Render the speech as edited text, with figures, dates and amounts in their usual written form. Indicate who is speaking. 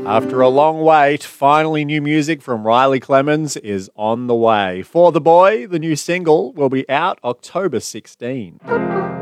Speaker 1: After a long wait, finally new music from Riley Clemens is on the way. For the Boy, the new single will be out October 16.